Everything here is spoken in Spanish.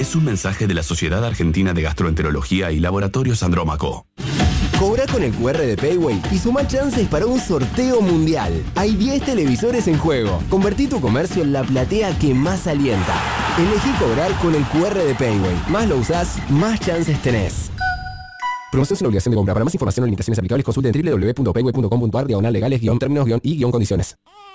es un mensaje de la Sociedad Argentina de Gastroenterología y Laboratorios Andrómaco. Cobra con el QR de Payway y suma chances para un sorteo mundial. Hay 10 televisores en juego. Convertí tu comercio en la platea que más alienta. Elegí cobrar con el QR de Payway. Más lo usás, más chances tenés. Promoción sin obligación de compra. Para más información o limitaciones aplicables, consulte en www.payway.com.ar/legales-términos-y-condiciones.